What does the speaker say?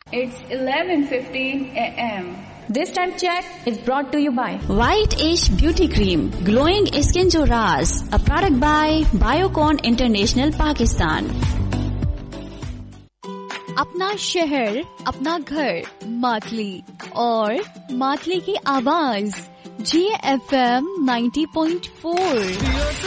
It's 11:15 a.m. This time check is brought to you by White Ash Beauty Cream, Glowing Skin Jo Raaz, a product by Biocon International Pakistan. अपना शहर, अपना घर, मातली और मातली की आवाज GFM 90.4।